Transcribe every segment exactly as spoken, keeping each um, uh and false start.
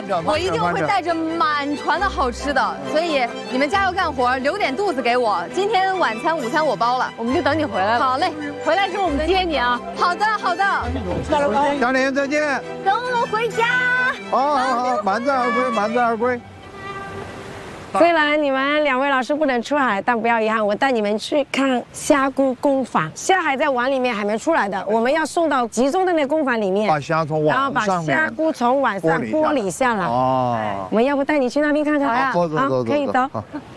着， 我一定会带着满船的好吃的，所以你们加油干活，留点肚子给我。今天晚餐、午餐我包了， 我们就等你回来了。 好嘞， 回来之后我们接你啊。 好的，好的。 小莲再见。 等我回家。 好好好，满载而归，满载而归。 虽然你们两位老师不能出海，但不要遗憾，我带你们去看虾菇工坊。虾还在碗里面还没出来的，我们要送到集中的那工坊里面， 把虾从然后把碗上面虾菇从碗上剥离下来。 哦， 我们要不带你去那边看看？ 好呀， 走走走， 可以走。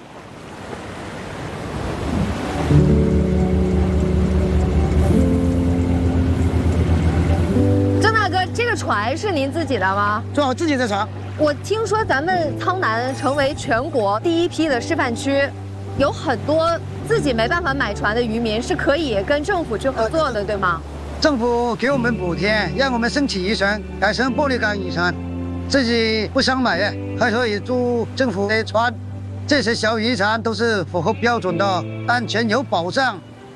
张大哥，这个船是您自己的吗？ 做好自己的船。 我听说咱们苍南成为全国第一批的示范区，有很多自己没办法买船的渔民是可以跟政府去合作的，对吗？ 政府给我们补贴，让我们申请渔船改成玻璃钢渔船，自己不想买，还可以租政府的船。这些小渔船都是符合标准的，安全有保障。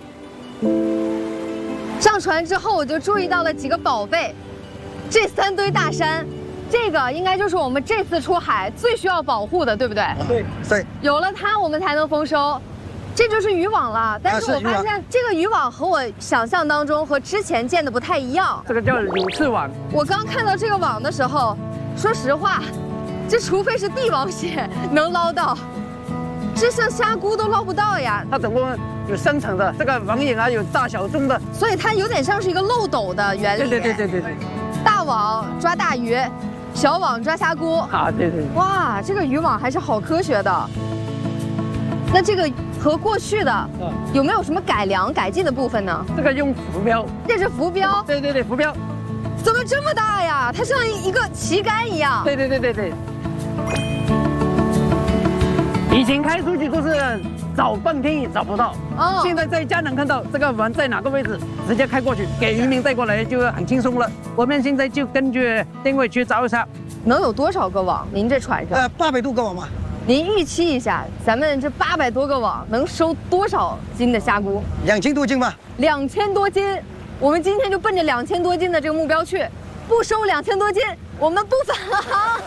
上船之后，我就注意到了几个宝贝，这三堆大山。 这个应该就是我们这次出海最需要保护的，对不对？ 对对， 有了它，我们才能丰收。这就是渔网了，但是我发现这个渔网和我想象当中和之前见的不太一样。 这个叫柳刺网。 我刚看到这个网的时候，说实话，这除非是帝王蟹能捞到，这像虾菇都捞不到呀。 它总共有深层的，这个网眼啊有大小中的， 所以它有点像是一个漏斗的原理。 对对对对对对。 大网抓大鱼。 小网抓虾菇啊，对对。 哇，这个渔网还是好科学的。那这个和过去的有没有什么改良改进的部分呢？ 这个用浮标， 这是浮标。 对对对，浮标。 怎么这么大呀？它像一个旗杆一样。 对对对对对。以前开出去都是找半天也找不到，哦，现在在家能看到这个网在哪个位置，直接开过去，给渔民带过来就很轻松了。我们现在就根据定位去找一下， 能有多少个网？您这船上？ 呃，八百多个网吧。 您预期一下，咱们这八百多个网能收多少斤的虾菇？ 两千多斤吧。 两千多斤，我们今天就奔着两千多斤的这个目标去，不收两千多斤，我们不返航。